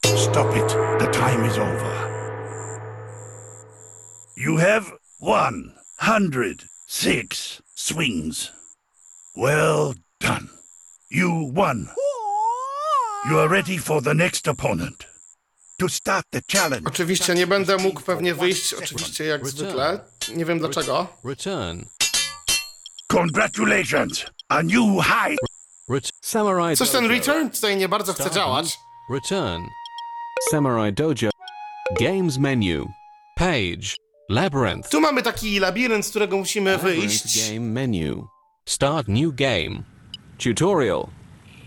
Stop it. The time is over. You have 106 swings. Well done. You won. You are ready for the next opponent. To start the challenge. Oczywiście nie będę mógł pewnie wyjść, oczywiście jak zwykle. Nie wiem dlaczego. Return. Congratulations. A new high. Samurai Coś ten Dojo. return tutaj nie bardzo chce działać. Return. Samurai Dojo. Games menu. Page. Labyrinth. Tu mamy taki labirynt, z którego musimy Labyrinth wyjść. game menu. Start new game. Tutorial.